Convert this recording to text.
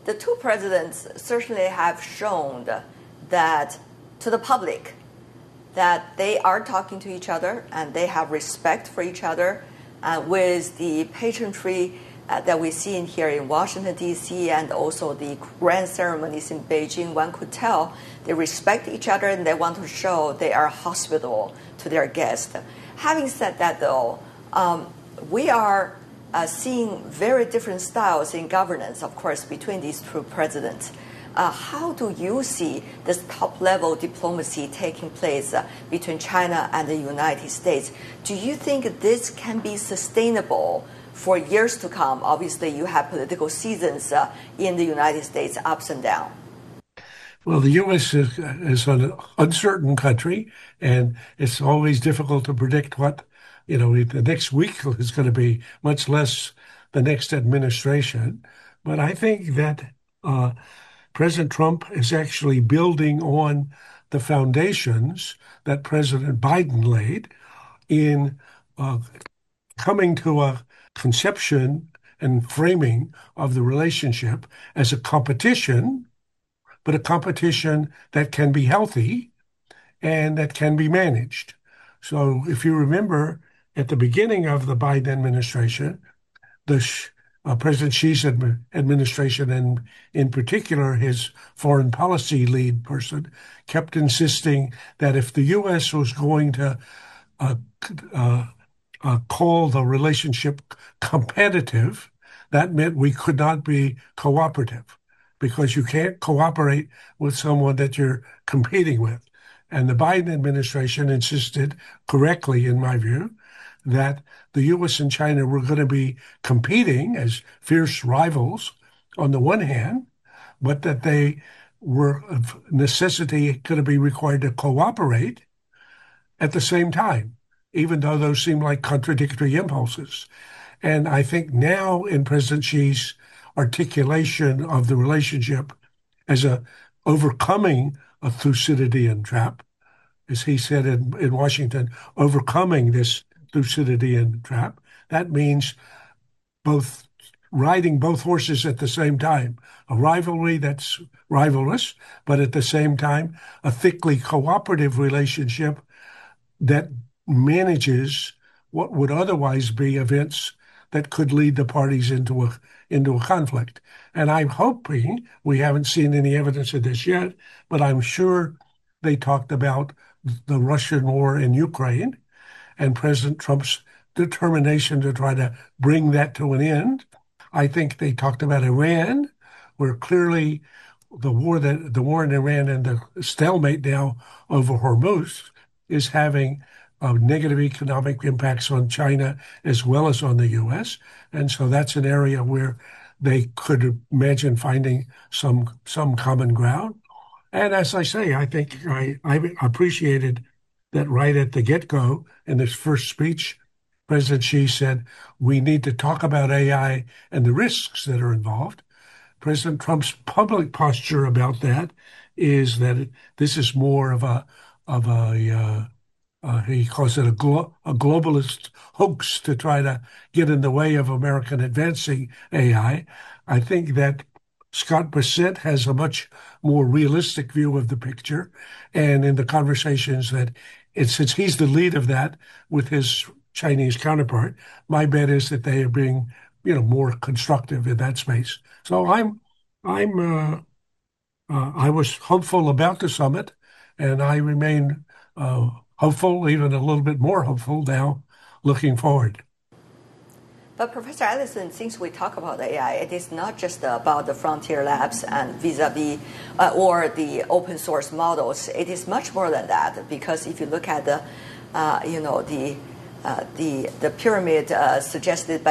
the two presidents certainly have shown that to the public that they are talking to each other and they have respect for each other with the pageantry that we see in here in Washington, D.C., and also the grand ceremonies in Beijing. One could tell they respect each other and they want to show they are hospitable to their guests. Having said that, though, we are seeing very different styles in governance, of course, between these two presidents. How do you see this top-level diplomacy taking place between China and the United States? Do you think this can be sustainable for years to come? Obviously, you have political seasons in the United States, ups and downs. Well, the U.S. is an uncertain country, and it's always difficult to predict what, the next week is going to be, much less the next administration. But I think that President Trump is actually building on the foundations that President Biden laid in coming to a conception and framing of the relationship as a competition, but a competition that can be healthy and that can be managed. So if you remember, at the beginning of the Biden administration, President Xi's administration, and in particular his foreign policy lead person, kept insisting that if the U.S. was going to call the relationship competitive, that meant we could not be cooperative, because you can't cooperate with someone that you're competing with. And the Biden administration insisted, correctly in my view, that the U.S. and China were going to be competing as fierce rivals on the one hand, but that they were of necessity going to be required to cooperate at the same time, even though those seem like contradictory impulses. And I think now in President Xi's articulation of the relationship as overcoming a Thucydidean trap, as he said in Washington, overcoming this Thucydidean trap, that means both riding both horses at the same time, a rivalry that's rivalrous, but at the same time, a thickly cooperative relationship that manages what would otherwise be events that could lead the parties into a conflict. And I'm hoping, we haven't seen any evidence of this yet, but I'm sure they talked about the Russian war in Ukraine and President Trump's determination to try to bring that to an end. I think they talked about Iran, where clearly the war in Iran and the stalemate now over Hormuz is having negative economic impacts on China as well as on the U.S. And so that's an area where they could imagine finding some common ground. And as I say, I think I appreciated that right at the get-go in his first speech, President Xi said, we need to talk about AI and the risks that are involved. President Trump's public posture about that is that this is more of a he calls it a globalist hoax to try to get in the way of American advancing AI. I think that Scott Bessent has a much more realistic view of the picture. And in the conversations since he's the lead of that with his Chinese counterpart, my bet is that they are being, more constructive in that space. So I was hopeful about the summit, and I remain hopeful, even a little bit more hopeful now, looking forward. But Professor Ellison, since we talk about AI, it is not just about the frontier labs and vis-a-vis or the open source models. It is much more than that, because if you look at the pyramid suggested by